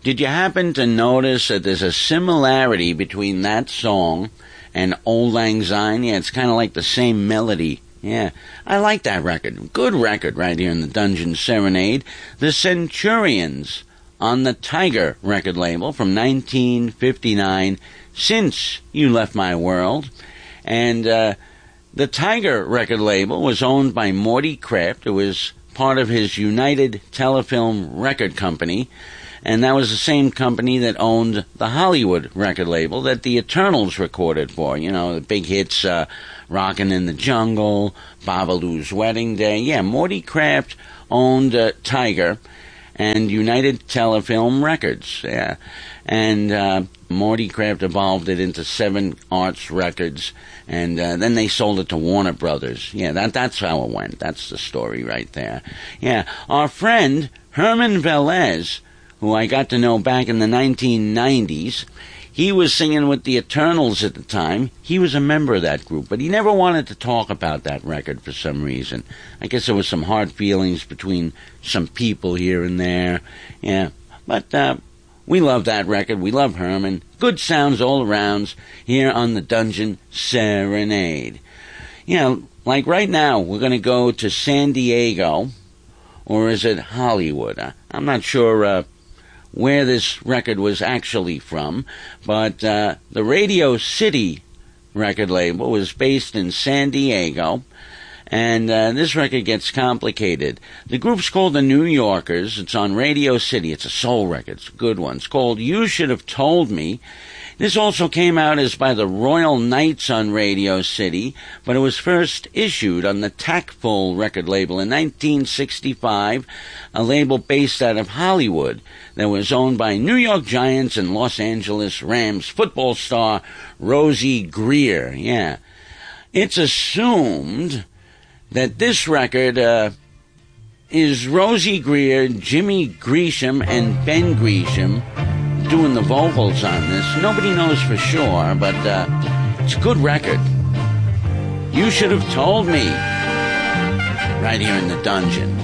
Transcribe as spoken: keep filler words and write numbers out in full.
did you happen to notice that there's a similarity between that song and Old Lang Syne? Yeah, it's kind of like the same melody. Yeah, I like that record. Good record right here in the Dungeon Serenade. The Centurions on the Tiger record label from nineteen fifty-nine, Since You Left My World. And uh, the Tiger record label was owned by Morty Kraft. It was part of his United Telefilm record company. And that was the same company that owned the Hollywood record label that the Eternals recorded for. You know, the big hits, uh, Rockin' in the Jungle, Babalu's Wedding Day. Yeah, Morty Kraft owned uh, Tiger and United Telefilm Records. Yeah. And uh, Morty Kraft evolved it into Seven Arts Records, and uh, then they sold it to Warner Brothers. Yeah, that that's how it went. That's the story right there. Yeah, our friend Herman Velez, who I got to know back in the nineteen nineties, he was singing with the Eternals at the time. He was a member of that group, but he never wanted to talk about that record for some reason. I guess there was some hard feelings between some people here and there. Yeah, but uh, we love that record. We love Herman. Good sounds all around here on the Dungeon Serenade. You know, like right now, we're going to go to San Diego, or is it Hollywood? I'm not sure uh, where this record was actually from, but uh, the Radio City record label was based in San Diego, and uh, this record gets complicated. The group's called the New Yorkers. It's on Radio City. It's a soul record. It's a good one. It's called You Should Have Told Me. This also came out as by the Royal Knights on Radio City, but it was first issued on the Tactful record label in nineteen sixty-five, a label based out of Hollywood that was owned by New York Giants and Los Angeles Rams football star Rosie Greer. Yeah. It's assumed that this record uh, is Rosie Greer, Jimmy Gresham, and Ben Gresham doing the vocals on this. Nobody knows for sure, but uh, it's a good record. You Should Have Told Me, right here in the Dungeon.